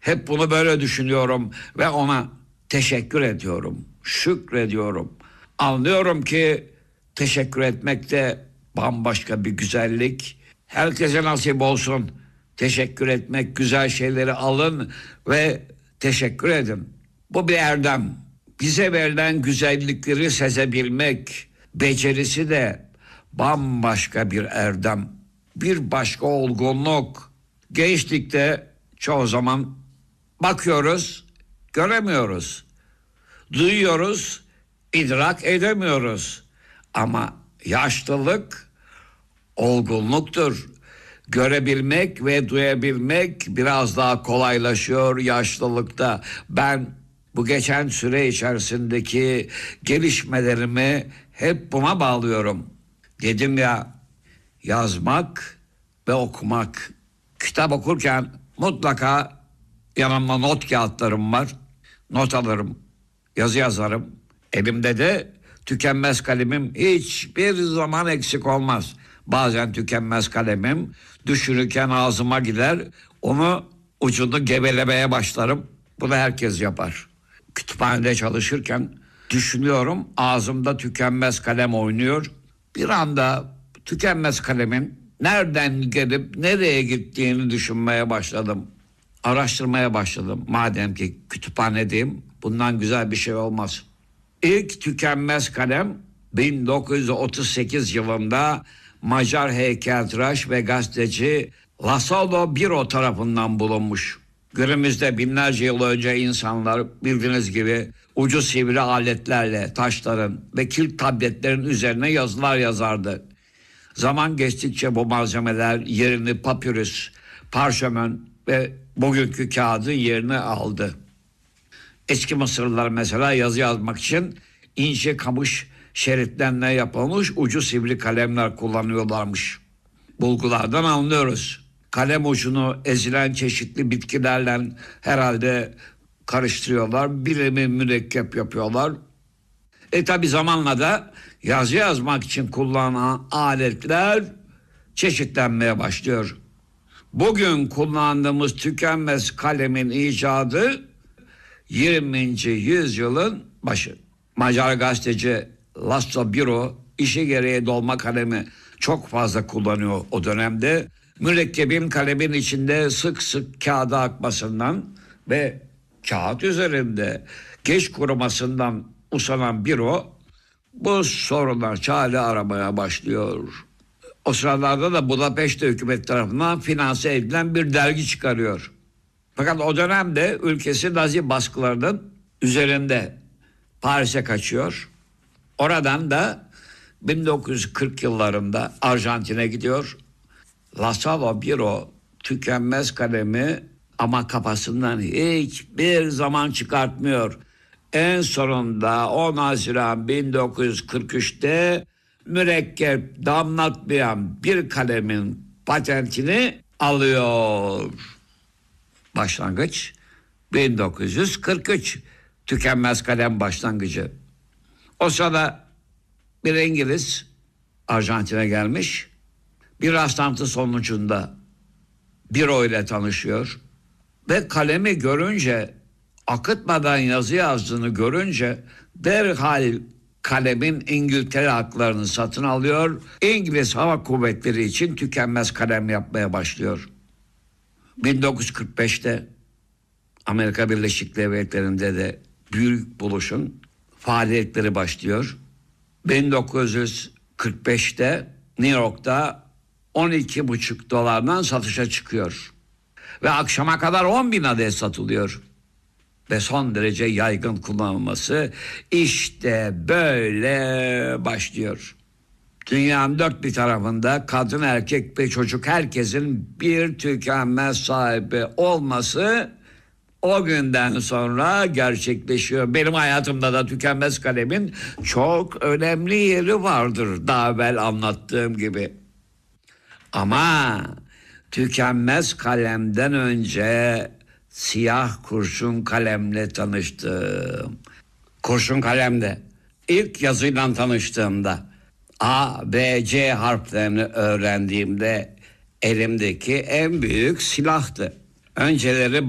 Hep bunu böyle düşünüyorum ve ona teşekkür ediyorum, şükrediyorum. Anlıyorum ki teşekkür etmek de bambaşka bir güzellik. Herkese nasip olsun. Teşekkür etmek, güzel şeyleri alın ve teşekkür edin. Bu bir erdem. Bize verilen güzellikleri sezebilmek becerisi de bambaşka bir erdem. Bir başka olgunluk. Gençlikte çoğu zaman bakıyoruz, göremiyoruz. Duyuyoruz, idrak edemiyoruz. Ama yaşlılık olgunluktur. Görebilmek ve duyabilmek biraz daha kolaylaşıyor yaşlılıkta. Ben bu geçen süre içerisindeki gelişmelerimi hep buna bağlıyorum. Dedim ya, yazmak ve okumak. Kitap okurken mutlaka yanımda not kağıtlarım var. Not alırım, yazı yazarım. Elimde de tükenmez kalemim hiçbir zaman eksik olmaz. Bazen tükenmez kalemim düşürürken ağzıma gider. Onu ucunu gevelemeye başlarım. Bunu herkes yapar. Kütüphanede çalışırken düşünüyorum, ağzımda tükenmez kalem oynuyor. Bir anda tükenmez kalemin nereden gelip nereye gittiğini düşünmeye başladım. Araştırmaya başladım. Madem ki kütüphanedeyim, bundan güzel bir şey olmaz. İlk tükenmez kalem 1938 yılında Macar heykeltıraş ve gazeteci Laszlo Biro tarafından bulunmuş. Günümüzde binlerce yıl önce insanlar bildiğiniz gibi ucu sivri aletlerle taşların ve kil tabletlerin üzerine yazılar yazardı. Zaman geçtikçe bu malzemeler yerini papyrus, parşömen ve bugünkü kağıdın yerini aldı. Eski Mısırlılar mesela yazı yazmak için ince kamış şeritlerle yapılmış ucu sivri kalemler kullanıyorlarmış. Bulgulardan anlıyoruz. Kalem ucunu ezilen çeşitli bitkilerle herhalde karıştırıyorlar. Bilimi mürekkep yapıyorlar. Tabi zamanla da yazı yazmak için kullanılan aletler çeşitlenmeye başlıyor. Bugün kullandığımız tükenmez kalemin icadı 20. yüzyılın başı. Macar gazeteci Laszlo Biro işi gereği dolma kalemi çok fazla kullanıyor o dönemde. Mürekkebin kalemin içinde sık sık kağıda akmasından ve kağıt üzerinde geç kurumasından usanan Biro bu sorunlar çare aramaya başlıyor. O sıralarda da Budapeşte hükümet tarafından finanse edilen bir dergi çıkarıyor. Fakat o dönemde ülkesi Nazi baskılarının üzerinde. Paris'e kaçıyor. Oradan da 1940 yıllarında Arjantin'e gidiyor. Laszlo Biro tükenmez kalemi ama kafasından hiçbir zaman çıkartmıyor. En sonunda 10 Haziran 1943'te mürekkep damlatmayan bir kalemin patentini alıyor. Başlangıç 1943. Tükenmez kalem başlangıcı. O sırada bir İngiliz Arjantin'e gelmiş. Bir rastlantı sonucunda Biro ile tanışıyor. Ve kalemi görünce, akıtmadan yazı yazdığını görünce derhal kalemin İngiltere haklarını satın alıyor. İngiliz Hava Kuvvetleri için tükenmez kalem yapmaya başlıyor. 1945'te Amerika Birleşik Devletleri'nde de büyük buluşun faaliyetleri başlıyor. 1945'te New York'ta 12,5 dolardan satışa çıkıyor. Ve akşama kadar 10.000 adet satılıyor. Ve son derece yaygın kullanılması işte böyle başlıyor. Dünyanın dört bir tarafında kadın, erkek ve çocuk herkesin bir tükenmez sahibi olması o günden sonra gerçekleşiyor. Benim hayatımda da tükenmez kalemin çok önemli yeri vardır, daha evvel anlattığım gibi. Ama tükenmez kalemden önce siyah kurşun kalemle tanıştım. Kurşun kalemde ilk yazıyla tanıştığımda A, B, C harflerini öğrendiğimde elimdeki en büyük silahtı. Önceleri